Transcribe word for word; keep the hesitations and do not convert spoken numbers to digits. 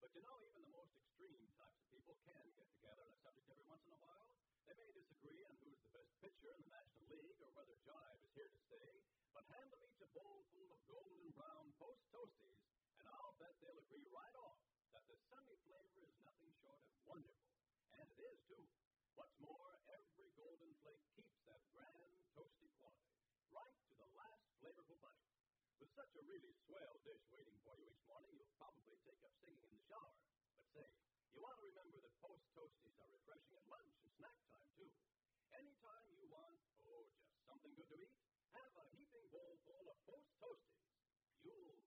But you know, even the most extreme types of people can get together on a subject every once in a while. They may disagree on who's the best pitcher in the National League or whether jive is here to stay, but hand them each a bowl full of golden brown Post Toasties, and I'll bet they'll agree right off that the sunny flavor is nothing short of wonderful. And it is, too. What's more, every golden flake keeps that grand, toasty quality, right to the last flavorful bite. With such a really swell dish waiting for you each morning, you'll probably take up singing in the shower. But say, you want to remember that Post Toasties are refreshing at lunch and snack time, too. Anytime you want, oh, just something good to eat, have a heaping bowl full of Post Toasties. You'll